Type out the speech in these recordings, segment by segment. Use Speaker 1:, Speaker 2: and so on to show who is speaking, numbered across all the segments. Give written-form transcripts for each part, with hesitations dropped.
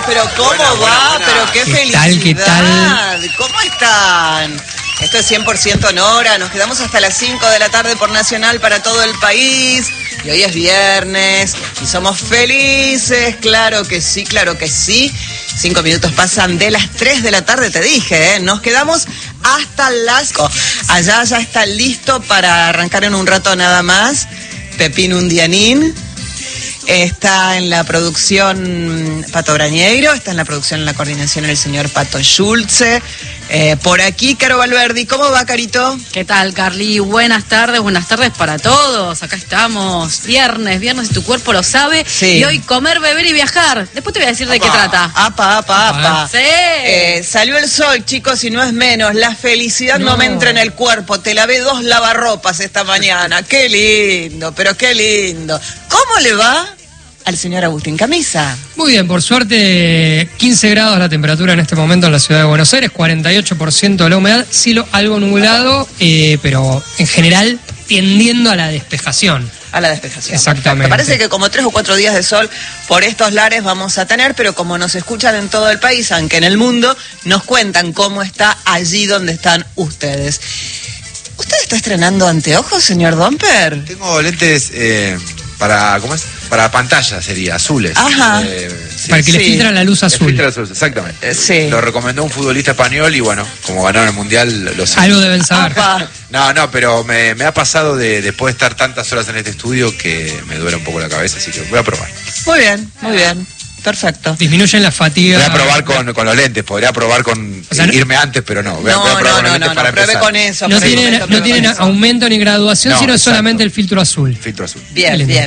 Speaker 1: pero ¿cómo va?
Speaker 2: Buena.
Speaker 1: Pero qué felicidad.
Speaker 3: ¿Qué tal?
Speaker 1: ¿Cómo están? Esto es 100% en hora. Nos quedamos hasta las 5 de la tarde por Nacional para todo el país. Y hoy es viernes y somos felices. Claro que sí, claro que sí. 5 minutos pasan de las 3 de la tarde, te dije, ¿eh? Nos quedamos hasta las... Allá ya está listo para arrancar en un rato nada más. Pepín Undianín. Está en la producción Pato Brañeiro, está en la producción, en la coordinación el señor Pato Schulze. Por aquí, Caro Valverdi. ¿Cómo va, Carito?
Speaker 4: ¿Qué tal, Carly? Buenas tardes para todos. Acá estamos, viernes y tu cuerpo lo sabe.
Speaker 1: Sí.
Speaker 4: Y hoy comer, beber y viajar. Después te voy a decir de qué trata.
Speaker 1: Apa.
Speaker 4: Sí.
Speaker 1: Salió el sol, chicos, y no es menos. La felicidad no me entra en el cuerpo. Te lavé 2 lavarropas esta mañana. Qué lindo, pero qué lindo. ¿Cómo le va al señor Agustín Camisa?
Speaker 3: Muy bien, por suerte 15 grados la temperatura en este momento en la ciudad de Buenos Aires, 48% de la humedad, cielo algo nublado, pero en general tendiendo a la despejación.
Speaker 1: A la despejación.
Speaker 3: Exactamente.
Speaker 1: Me parece que como 3 o 4 días de sol por estos lares vamos a tener, pero como nos escuchan en todo el país, aunque en el mundo, nos cuentan cómo está allí donde están ustedes. ¿Usted está estrenando anteojos, señor Domper?
Speaker 2: Tengo lentes para, ¿cómo es? Para pantalla sería, azules.
Speaker 1: Ajá.
Speaker 2: Sí.
Speaker 3: Para que le filtran la luz azul.
Speaker 2: Filtra azul, exactamente.
Speaker 1: Sí.
Speaker 2: Lo recomendó un futbolista español y bueno, como ganaron el mundial, lo sé.
Speaker 3: Algo deben saber.
Speaker 1: Apa.
Speaker 2: No, pero me ha pasado después de estar tantas horas en este estudio que me duele un poco la cabeza, así que voy a probar.
Speaker 1: Muy bien, muy bien. Perfecto.
Speaker 3: Disminuyen la fatiga.
Speaker 2: Voy a probar con los lentes, podría probar con
Speaker 3: O sea,
Speaker 2: irme antes, pero no. Voy a probar con los lentes para
Speaker 1: pruebe
Speaker 2: empezar.
Speaker 1: con eso.
Speaker 3: No
Speaker 1: pruebe
Speaker 3: tienen,
Speaker 1: con
Speaker 3: no tienen
Speaker 1: eso.
Speaker 3: aumento ni graduación,
Speaker 2: No,
Speaker 3: sino
Speaker 2: exacto.
Speaker 3: solamente el filtro azul.
Speaker 2: Filtro azul.
Speaker 1: Bien.
Speaker 3: Lindo.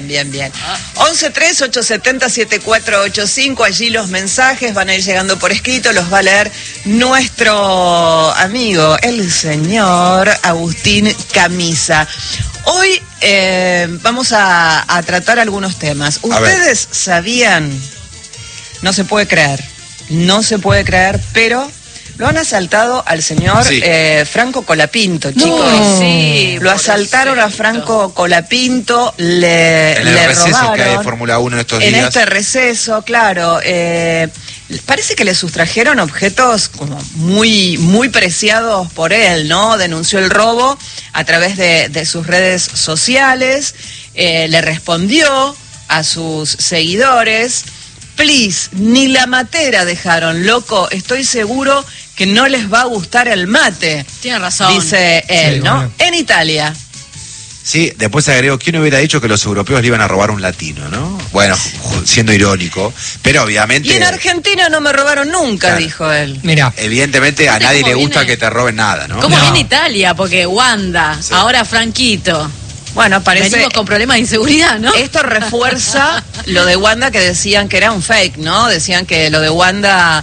Speaker 1: 11-3-870-7485, allí los mensajes van a ir llegando por escrito, los va a leer nuestro amigo, el señor Agustín Camisa. Hoy vamos a tratar algunos temas. ¿Ustedes sabían? No se puede creer, pero lo han asaltado al señor
Speaker 2: Sí.
Speaker 1: Franco Colapinto, chicos.
Speaker 3: No.
Speaker 4: Sí,
Speaker 1: Lo asaltaron a Franco Colapinto,
Speaker 2: En
Speaker 1: le
Speaker 2: el receso
Speaker 1: robaron.
Speaker 2: que hay de Fórmula 1 estos
Speaker 1: En
Speaker 2: días.
Speaker 1: este receso, claro. Parece que le sustrajeron objetos como muy preciados por él, ¿no? Denunció el robo a través de sus redes sociales, le respondió a sus seguidores. Please, ni la matera dejaron, loco, estoy seguro que no les va a gustar el mate.
Speaker 4: Tiene razón.
Speaker 1: Dice él,
Speaker 3: Sí,
Speaker 1: ¿no?
Speaker 3: bueno.
Speaker 1: En Italia.
Speaker 2: Sí, después agregó, ¿quién hubiera dicho que los europeos le iban a robar un latino, no? Bueno, siendo irónico, pero obviamente...
Speaker 1: Y en Argentina no me robaron nunca,
Speaker 2: Claro.
Speaker 1: dijo él.
Speaker 3: Mira,
Speaker 2: Evidentemente a
Speaker 4: Fíjate
Speaker 2: nadie
Speaker 4: cómo
Speaker 2: le gusta
Speaker 4: viene.
Speaker 2: que te roben nada, ¿no?
Speaker 4: ¿Cómo
Speaker 3: No.
Speaker 4: viene Italia? Porque Wanda,
Speaker 2: Sí.
Speaker 4: ahora Franquito.
Speaker 1: Bueno, parece...
Speaker 4: Venimos con problemas de inseguridad, ¿no?
Speaker 1: Esto refuerza lo de Wanda, que decían que era un fake, ¿no? Decían que lo de Wanda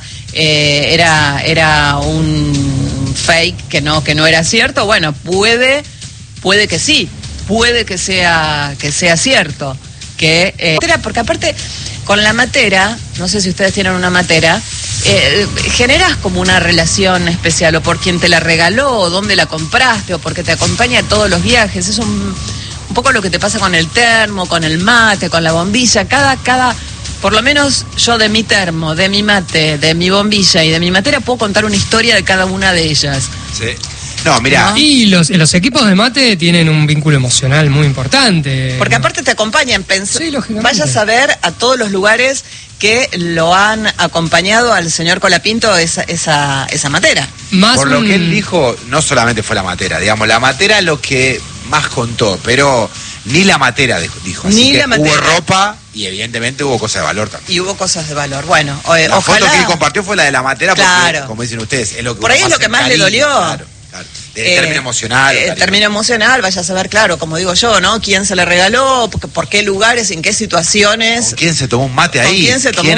Speaker 1: era un fake, que no era cierto. Bueno, puede que sí, puede que sea cierto. Porque aparte, con la matera, no sé si ustedes tienen una matera, generas como una relación especial, o por quien te la regaló, o dónde la compraste, o porque te acompaña a todos los viajes. Es un poco lo que te pasa con el termo, con el mate, con la bombilla. Por lo menos yo de mi termo, de mi mate, de mi bombilla y de mi matera puedo contar una historia de cada una de ellas.
Speaker 2: Sí. No, mira,
Speaker 1: ¿No?
Speaker 3: y los equipos de mate tienen un vínculo emocional muy importante.
Speaker 1: Porque aparte te acompañan,
Speaker 3: Sí, lógicamente.
Speaker 1: vayas a ver a todos los lugares que lo han acompañado al señor Colapinto esa matera.
Speaker 3: Más
Speaker 2: por lo que él dijo, no solamente fue la matera, digamos, la matera es lo que más contó, pero ni la matera dijo. Así
Speaker 1: Ni
Speaker 2: que
Speaker 1: la matera.
Speaker 2: hubo ropa y evidentemente hubo cosas de valor también.
Speaker 1: Y hubo cosas de valor. Bueno,
Speaker 2: La foto
Speaker 1: ojalá...
Speaker 2: que él compartió fue la de la matera porque,
Speaker 1: Claro.
Speaker 2: como dicen ustedes, es lo que
Speaker 1: Por ahí es lo que más le dolió.
Speaker 2: Claro. El término emocional.
Speaker 1: El término emocional, vaya a saber, claro, como digo yo, ¿no? ¿Quién se le regaló? ¿Por qué lugares? ¿En qué situaciones?
Speaker 2: ¿Con quién se tomó un mate
Speaker 1: ¿Con
Speaker 2: ahí?
Speaker 1: quién se tomó